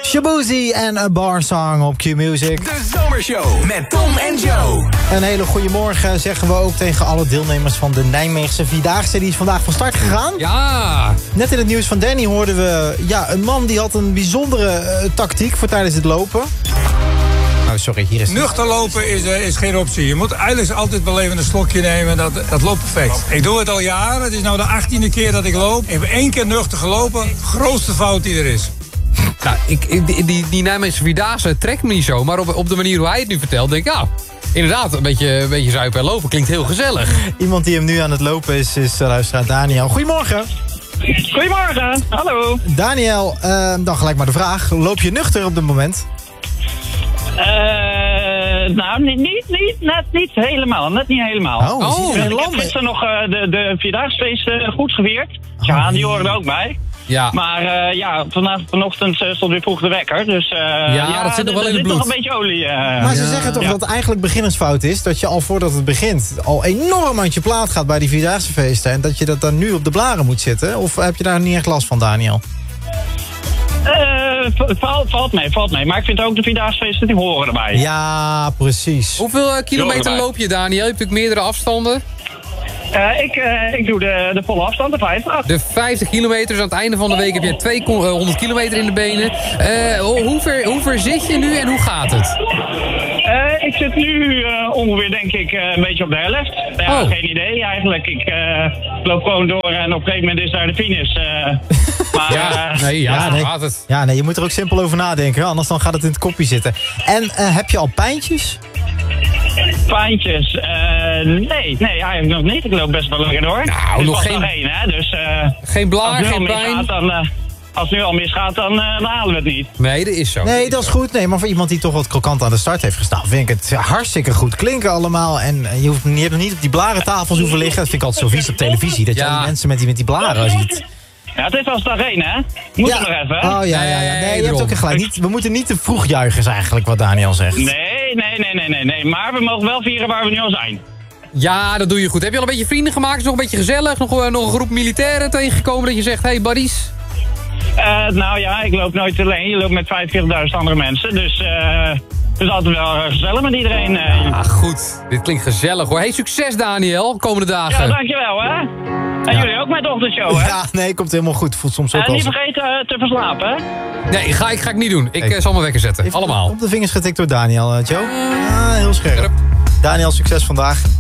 Shaboozey en A Bar Song op Q-Music. De Zomershow met Tom en Joe. Een hele goede morgen zeggen we ook tegen alle deelnemers van de Nijmeegse Vierdaagse. Die is vandaag van start gegaan. Ja. Net in het nieuws van Danny hoorden we een man die had een bijzondere tactiek voor tijdens het lopen. Oh, sorry, hier is het. Nuchter lopen is geen optie. Je moet eigenlijk altijd wel even een slokje nemen. Dat loopt perfect. Ik doe het al jaren. Het is nou de 18e keer dat ik loop. Ik heb 1 keer nuchter gelopen. Grootste fout die er is. Nou, die Nijmeegse Vierdaagse trekt me niet zo. Maar op de manier hoe hij het nu vertelt, denk ik... Ja, inderdaad, een beetje zuipen en lopen klinkt heel gezellig. Iemand die hem nu aan het lopen is luisteraar Daniel. Goedemorgen. Goedemorgen, hallo. Daniel, dan gelijk maar de vraag. Loop je nuchter op dit moment? Nou, net niet helemaal. Net niet helemaal. Ik heb gisteren nog de Vierdaagsfeest goed gevierd. Ja, die horen er ook bij. Ja. Maar vanochtend stond weer vroeg de wekker. Dus dat zit nog wel in het bloed. Er zit nog een beetje olie. Maar ze zeggen toch dat het eigenlijk beginnersfout is... dat je al voordat het begint al enorm aan je plaat gaat bij die Vierdaagse feesten... en dat je dat dan nu op de blaren moet zitten? Of heb je daar niet echt last van, Daniel? Valt mee. Maar ik vind ook de Vierdaagse die horen erbij. Ja, precies. Hoeveel kilometer loop je, Daniel? Je hebt natuurlijk meerdere afstanden. Ik doe de volle afstand, de 50. De 50 kilometer, dus aan het einde van de week heb je 200 kilometer in de benen. Hoe ver zit je nu en hoe gaat het? Ik zit nu ongeveer, denk ik, een beetje op de helft. Ja, geen idee eigenlijk. Ik loop gewoon door en op een gegeven moment is daar de finish. Maar, gaat het. Ja, nee, je moet er ook simpel over nadenken, anders dan gaat het in het kopje zitten. En heb je al pijntjes? Pijntjes? Nee, eigenlijk nog niet. Ik loop best wel lekker door. Nou, nog geen... nog één, hè? Dus, geen blaar, geen pijn? Als het nu al misgaat, dan halen we het niet. Nee, dat is zo. Nee, dat is goed. Nee, maar voor iemand die toch wat krokant aan de start heeft gestaan... vind ik het hartstikke goed klinken allemaal. En je hebt nog niet op die blarentafels hoeven liggen. Dat vind ik altijd zo vies op televisie. Dat je al die mensen met die blaren ziet. Ja, het is wel start heen, hè? Moet er nog even, hè? Oh, ja. Nee, je hebt ook gelijk. We moeten niet te vroeg juichen, is eigenlijk wat Daniel zegt. Nee. Maar we mogen wel vieren waar we nu al zijn. Ja, dat doe je goed. Heb je al een beetje vrienden gemaakt? Is het nog een beetje gezellig? Nog een groep militairen tegengekomen dat je zegt... Hey, buddies? Nou ja, ik loop nooit alleen. Je loopt met 45.000 andere mensen. Dus het is altijd wel gezellig met iedereen. Goed. Dit klinkt gezellig, hoor. Hey, succes, Daniel. Komende dagen. Ja, dankjewel, hè. En jullie ook met de ochtendshow, hè? Ja, nee, komt helemaal goed. Voelt soms ook niet vergeten te verslapen, hè? Nee, ga ik niet doen. Ik zal me wekker zetten. Allemaal. Op de vingers getikt door Daniel, Joe. Heel scherp. Daniel, succes vandaag.